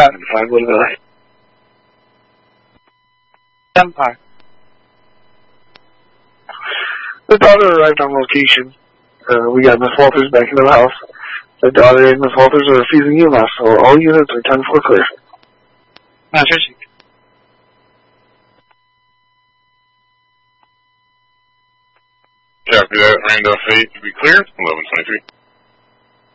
got? 519. Empire. The daughter arrived on location. We got Miss Walters back into the house. The daughter and Miss Walters are refusing UMass, so all units are 10-4 clear. No, seriously. Copy that. Randolph 8 to be clear. 1123.